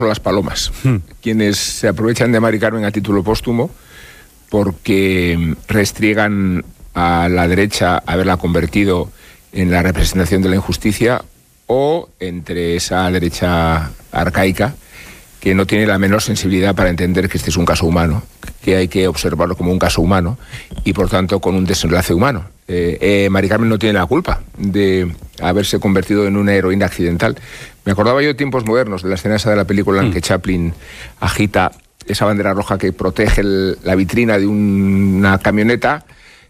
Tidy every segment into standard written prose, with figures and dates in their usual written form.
las palomas, quienes se aprovechan de Mari Carmen a título póstumo porque restriegan a la derecha haberla convertido en la representación de la injusticia, o entre esa derecha arcaica que no tiene la menor sensibilidad para entender que este es un caso humano, que hay que observarlo como un caso humano y por tanto con un desenlace humano. Mari Carmen no tiene la culpa de haberse convertido en una heroína accidental. Me acordaba yo de tiempos modernos, de la escena esa de la película en que Chaplin agita esa bandera roja que protege la vitrina de una camioneta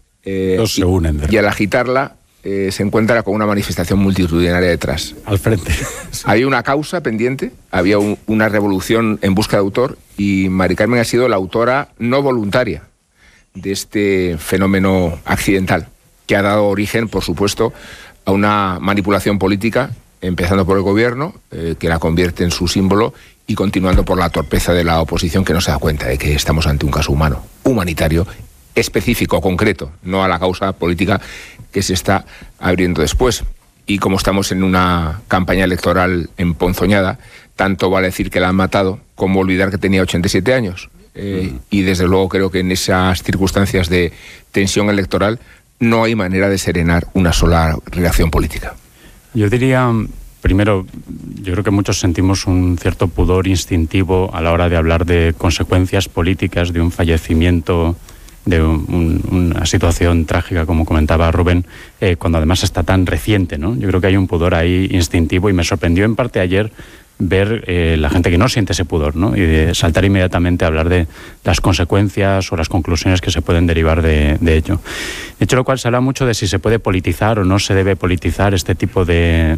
y al agitarla se encuentra con una manifestación multitudinaria detrás. Al frente. Había una causa pendiente, había una revolución en busca de autor, y Mari Carmen ha sido la autora no voluntaria de este fenómeno accidental, que ha dado origen, por supuesto, a una manipulación política, empezando por el gobierno, que la convierte en su símbolo, y continuando por la torpeza de la oposición, que no se da cuenta de que estamos ante un caso humano, humanitario, específico, concreto, no a la causa política que se está abriendo después. Y como estamos en una campaña electoral emponzoñada, tanto vale decir que la han matado como olvidar que tenía 87 años. Y desde luego creo que en esas circunstancias de tensión electoral no hay manera de serenar una sola reacción política. Yo diría, primero, yo creo que muchos sentimos un cierto pudor instintivo a la hora de hablar de consecuencias políticas de un fallecimiento, de una situación trágica, como comentaba Rubén, cuando además está tan reciente, ¿no? Yo creo que hay un pudor ahí instintivo, y me sorprendió en parte ayer ver la gente que no siente ese pudor, ¿no? Y de saltar inmediatamente a hablar de las consecuencias o las conclusiones que se pueden derivar de ello. De hecho, lo cual se habla mucho de si se puede politizar o no se debe politizar este tipo de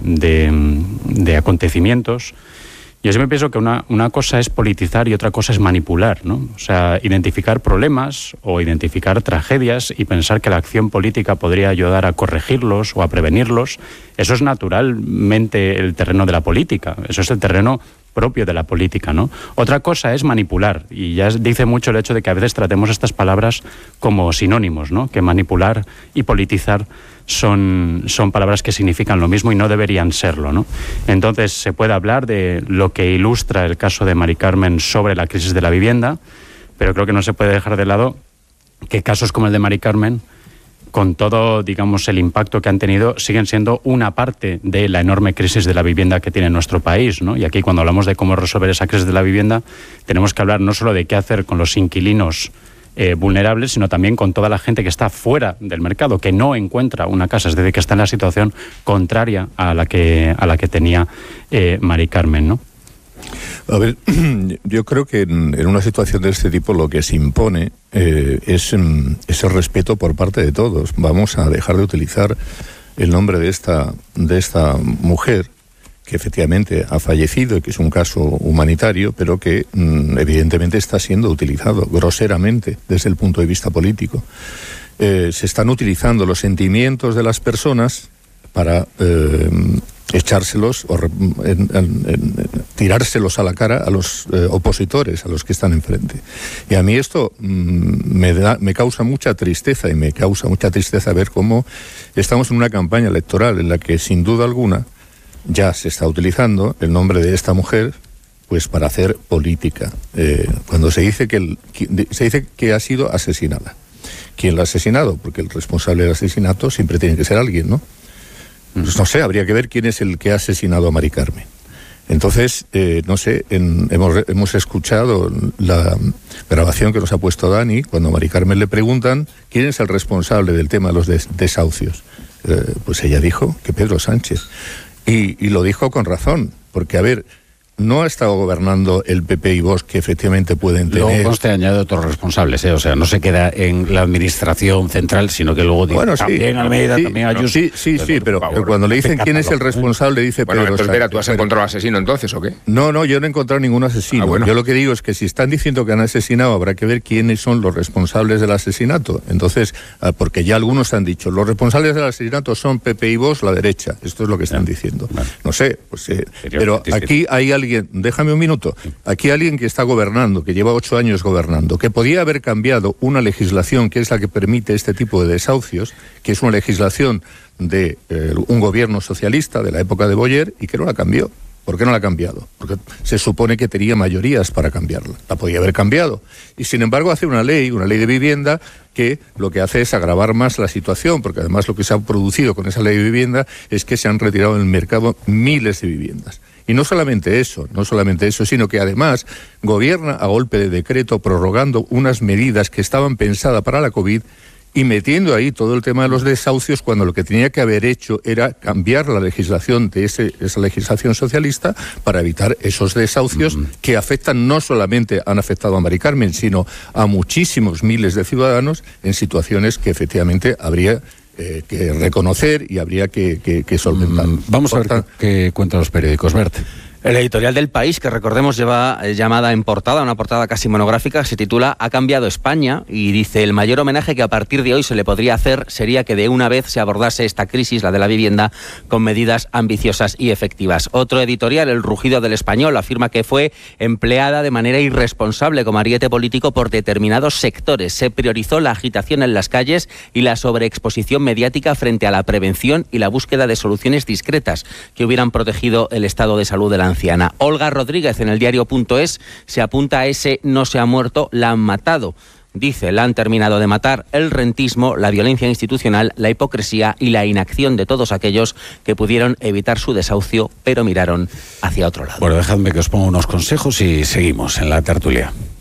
acontecimientos. Yo siempre pienso que una cosa es politizar y otra cosa es manipular, ¿no? O sea, identificar problemas o identificar tragedias y pensar que la acción política podría ayudar a corregirlos o a prevenirlos, eso es naturalmente el terreno de la política, eso es el terreno propio de la política, ¿no? Otra cosa es manipular, y ya dice mucho el hecho de que a veces tratemos estas palabras como sinónimos, ¿no? Que manipular y politizar son palabras que significan lo mismo y no deberían serlo, ¿no? Entonces se puede hablar de lo que ilustra el caso de Mari Carmen sobre la crisis de la vivienda, pero creo que no se puede dejar de lado que casos como el de Mari Carmen, con todo, digamos, el impacto que han tenido, siguen siendo una parte de la enorme crisis de la vivienda que tiene nuestro país, ¿no? Y aquí, cuando hablamos de cómo resolver esa crisis de la vivienda, tenemos que hablar no solo de qué hacer con los inquilinos vulnerables, sino también con toda la gente que está fuera del mercado, que no encuentra una casa, es decir, que está en la situación contraria a la que tenía Mari Carmen, ¿no? A ver, yo creo que en una situación de este tipo lo que se impone es el respeto por parte de todos. Vamos a dejar de utilizar el nombre de esta mujer, que efectivamente ha fallecido y que es un caso humanitario, pero que evidentemente está siendo utilizado groseramente desde el punto de vista político. Se están utilizando los sentimientos de las personas para echárselos o tirárselos a la cara a los opositores, a los que están enfrente. Y a mí esto me causa mucha tristeza, y me causa mucha tristeza ver cómo estamos en una campaña electoral en la que, sin duda alguna, ya se está utilizando el nombre de esta mujer pues para hacer política. Cuando se dice que ha sido asesinada. ¿Quién la ha asesinado? Porque el responsable del asesinato siempre tiene que ser alguien, ¿no? Pues no sé, habría que ver quién es el que ha asesinado a Mari Carmen. Entonces, no sé, hemos escuchado la grabación que nos ha puesto Dani, cuando a Mari Carmen le preguntan quién es el responsable del tema de los desahucios. Pues ella dijo que Pedro Sánchez. Y lo dijo con razón, porque, a ver, no ha estado gobernando el PP y Vox, que efectivamente pueden tener... Luego conste añade otros responsables, o sea, no se queda en la administración central, sino que luego dice, bueno, también Almeida, también Ayuso... Sí, pero cuando le dicen quién es el responsable, dice Pedro Sánchez. Espera, ¿tú has encontrado asesino entonces o qué? No, yo no he encontrado ningún asesino. Bueno. Yo lo que digo es que si están diciendo que han asesinado, habrá que ver quiénes son los responsables del asesinato. Entonces, porque ya algunos han dicho, los responsables del asesinato son PP y Vox, la derecha. Esto es lo que están diciendo. Bueno. No sé, pues... pero aquí hay alguien, déjame un minuto, aquí hay alguien que está gobernando, que lleva 8 años gobernando, que podía haber cambiado una legislación que es la que permite este tipo de desahucios, que es una legislación de un gobierno socialista de la época de Boyer, y que no la cambió. ¿Por qué no la ha cambiado? Porque se supone que tenía mayorías para cambiarla. La podía haber cambiado. Y sin embargo hace una ley de vivienda, que lo que hace es agravar más la situación, porque además lo que se ha producido con esa ley de vivienda es que se han retirado del mercado miles de viviendas. Y no solamente eso, sino que además gobierna a golpe de decreto prorrogando unas medidas que estaban pensadas para la COVID y metiendo ahí todo el tema de los desahucios, cuando lo que tenía que haber hecho era cambiar la legislación de esa legislación socialista para evitar esos desahucios que han afectado a Mari Carmen, sino a muchísimos miles de ciudadanos en situaciones que efectivamente habría que reconocer y habría que solventar. Vamos a ver qué cuentan los periódicos, Bert. El editorial del País, que recordemos lleva llamada en portada, una portada casi monográfica, se titula "Ha cambiado España", y dice: el mayor homenaje que a partir de hoy se le podría hacer sería que de una vez se abordase esta crisis, la de la vivienda, con medidas ambiciosas y efectivas. Otro editorial, El Rugido del Español, afirma que fue empleada de manera irresponsable como ariete político por determinados sectores. Se priorizó la agitación en las calles y la sobreexposición mediática frente a la prevención y la búsqueda de soluciones discretas que hubieran protegido el estado de salud de la anciana. Olga Rodríguez, en el diario.es, se apunta a ese "no se ha muerto, la han matado". Dice: la han terminado de matar el rentismo, la violencia institucional, la hipocresía y la inacción de todos aquellos que pudieron evitar su desahucio, pero miraron hacia otro lado. Bueno, dejadme que os ponga unos consejos y seguimos en la tertulia.